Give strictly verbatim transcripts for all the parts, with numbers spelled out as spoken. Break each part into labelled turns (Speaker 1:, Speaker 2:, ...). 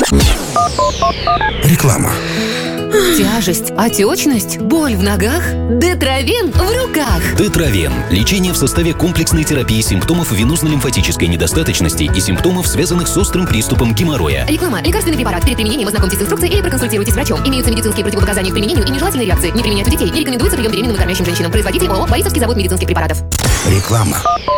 Speaker 1: Реклама.
Speaker 2: Тяжесть, отечность, боль в ногах? Детравен в руках.
Speaker 3: Детравен. Лечение в составе комплексной терапии симптомов венозно-лимфатической недостаточности и симптомов, связанных с острым приступом геморроя.
Speaker 2: Реклама. Лекарственный препарат. Перед применением ознакомьтесь с инструкцией или проконсультируйтесь с врачом. Имеются медицинские противопоказания к применению и нежелательные реакции. Не применять у детей. Не рекомендуется прием беременным и кормящим женщинам. Производитель ООО «Борисовский завод медицинских препаратов».
Speaker 1: Реклама.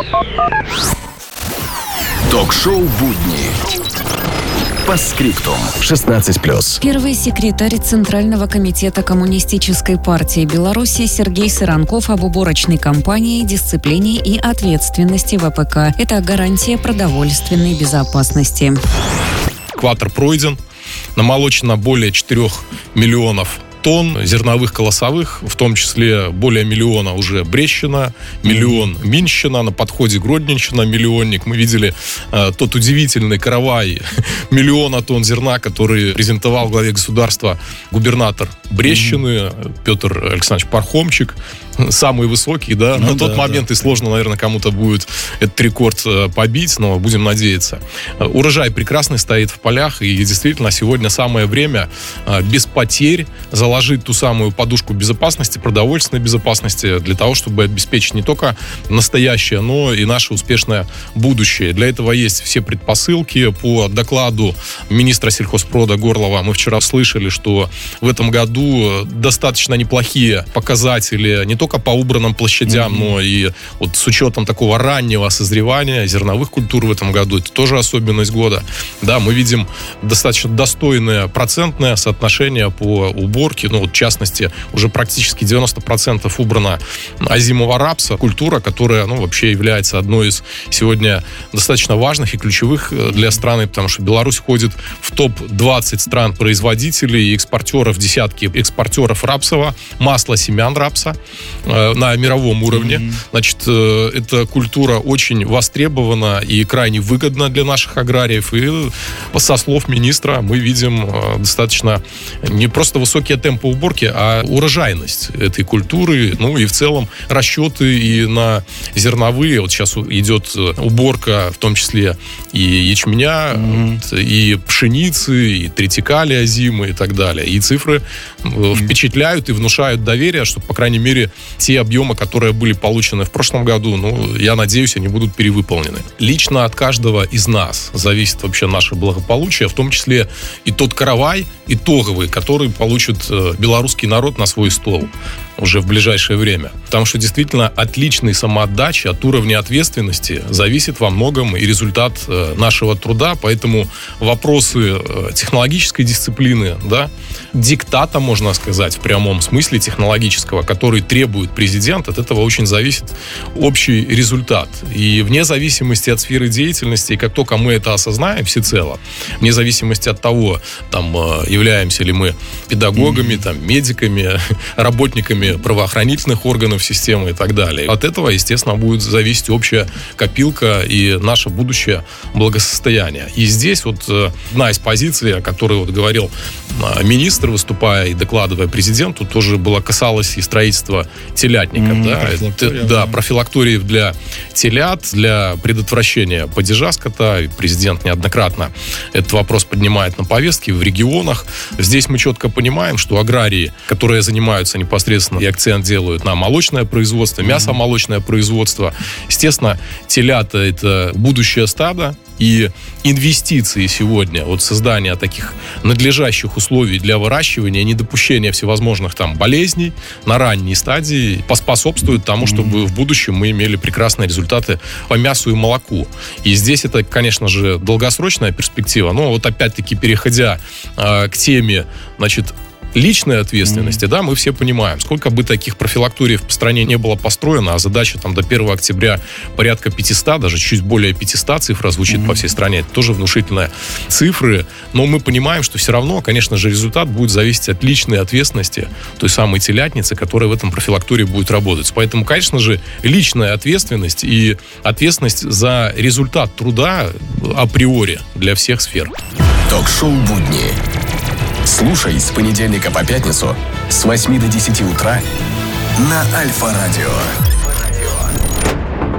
Speaker 4: Ток-шоу «Будни». Постскриптум. шестнадцать плюс.
Speaker 5: Первый секретарь Центрального комитета Коммунистической партии Беларуси Сергей Сыранков об уборочной кампании, дисциплине и ответственности ВПК. Это гарантия продовольственной безопасности.
Speaker 6: Экватор пройден. Намолочено более четырех миллионов тонн зерновых колосовых, в том числе более миллиона уже Брещина, миллион Минщина, на подходе Гродненщина, миллионник. Мы видели э, тот удивительный каравай миллиона тонн зерна, который презентовал главе государства губернатор Брещины mm-hmm. Петр Александрович Пархомчик. Самый высокий, да, ну, на да, тот момент да. и сложно, наверное, кому-то будет этот рекорд побить, но будем надеяться. Урожай прекрасный стоит в полях, и действительно сегодня самое время без потерь заложить ту самую подушку безопасности, продовольственной безопасности, для того, чтобы обеспечить не только настоящее, но и наше успешное будущее. Для этого есть все предпосылки. По докладу министра сельхозпрода Горлова мы вчера слышали, что в этом году достаточно неплохие показатели не только по убранным площадям, mm-hmm. но и вот с учетом такого раннего созревания зерновых культур в этом году. Это тоже особенность года. Да, мы видим достаточно достойное процентное соотношение по уборке. Ну, вот, в частности, уже практически девяносто процентов убрано озимого рапса. Культура, которая, ну, вообще является одной из сегодня достаточно важных и ключевых для страны, потому что Беларусь входит в топ двадцать стран-производителей и экспортеров, десятки экспортеров рапсового масла, семян рапса на мировом уровне. Mm-hmm. Значит, эта культура очень востребована и крайне выгодна для наших аграриев. И со слов министра мы видим достаточно не просто высокие темпы уборки, а урожайность этой культуры. Ну и в целом расчеты и на зерновые. Вот сейчас идет уборка, в том числе и ячменя, mm-hmm. вот, и пшеницы, и тритикали озимы и так далее. И цифры mm-hmm. впечатляют и внушают доверие, что, по крайней мере, те объемы, которые были получены в прошлом году, ну, я надеюсь, они будут перевыполнены. Лично от каждого из нас зависит вообще наше благополучие, в том числе и тот каравай итоговый, который получит белорусский народ на свой стол уже в ближайшее время. Потому что действительно от личной самоотдачи, от уровня ответственности зависит во многом и результат нашего труда. Поэтому вопросы технологической дисциплины, да, диктата, можно сказать, в прямом смысле технологического, который требует президент, от этого очень зависит общий результат. И вне зависимости от сферы деятельности, и как только мы это осознаем всецело, вне зависимости от того, там, являемся ли мы педагогами, там, медиками, работниками правоохранительных органов системы и так далее. От этого, естественно, будет зависеть общая копилка и наше будущее благосостояние. И здесь вот одна из позиций, о которой вот говорил министр, выступая и докладывая президенту, тоже была, касалась и строительства телятников. Mm, да, это, да, профилактории для телят, для предотвращения падежа скота. И президент неоднократно этот вопрос поднимает на повестке в регионах. Здесь мы четко понимаем, что аграрии, которые занимаются непосредственно и акцент делают на молочное производство, мясомолочное производство. Естественно, телята — это будущее стадо, и инвестиции сегодня, вот создание таких надлежащих условий для выращивания, недопущения всевозможных там болезней на ранней стадии поспособствуют тому, чтобы в будущем мы имели прекрасные результаты по мясу и молоку. И здесь это, конечно же, долгосрочная перспектива. Но вот опять-таки, переходя э, к теме, значит, личной ответственности, mm-hmm. да, мы все понимаем, сколько бы таких профилакторий в стране не было построено, а задача там до первого октября порядка пятьсот, даже чуть более пятьсот, цифра звучит mm-hmm. по всей стране, это тоже внушительные цифры, но мы понимаем, что все равно, конечно же, результат будет зависеть от личной ответственности той самой телятницы, которая в этом профилактории будет работать. Поэтому, конечно же, личная ответственность и ответственность за результат труда априори для всех сфер.
Speaker 4: Ток-шоу «Будни». Слушай с понедельника по пятницу с восьми до десяти утра на Альфа-радио.